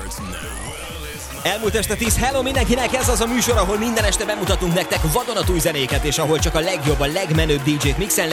Elmúlt este 10, hello mindenkinek, ez az a műsor, ahol minden este bemutatunk nektek vadonatúj zenéket, és ahol csak a legjobb, a legmenőbb DJ-k mixelnek